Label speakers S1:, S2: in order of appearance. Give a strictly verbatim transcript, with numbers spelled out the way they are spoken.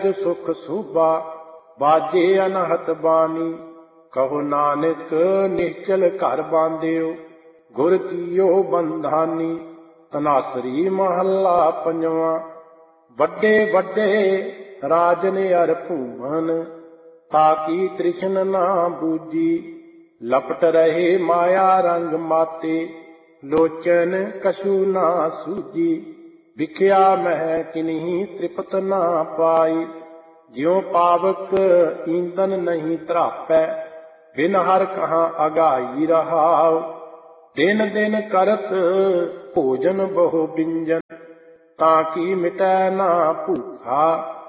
S1: सुख सुबा बाजे अनहत बानी। कहो नानक निश्चल घर बांधियो गुर कीयो बंधानी। तनासरी महला पंजवा। ਵੱਡੇ ਵੱਡੇ ਰਾਜਨ ਅਰ ਭੂਮਨ ਤਾਕੀ ਤ੍ਰਿਸ਼ਨ ਨਾ ਬੂਜੀ। ਲਪਟ ਰਹੇ ਮਾਇਆ ਰੰਗ ਮਾਤੇ ਲੋਚਨ ਕਛੂ ਨਾ ਸੂਜੀ। ਵਿਖਿਆ ਮਹਿ ਕਿਨਹੀ ਤ੍ਰਿਪਤ ਨਾ ਪਾਈ ਜਿਉ ਪਾਵਕ ਈਂਦਨ ਨਹੀਂ ਧਰਾਪੈ। ਬਿਨ ਹਰ ਕਹਾਂ ਅਗਾਈ ਰਹਾਉ ਦਿਨ ਦਿਨ ਕਰਤ ਭੋਜਨ ਬਹੁ ਬਿੰਜਨ। ਤਾਂ ਕੀ ਮਿਟੈ ਨਾ ਭੂਖਾ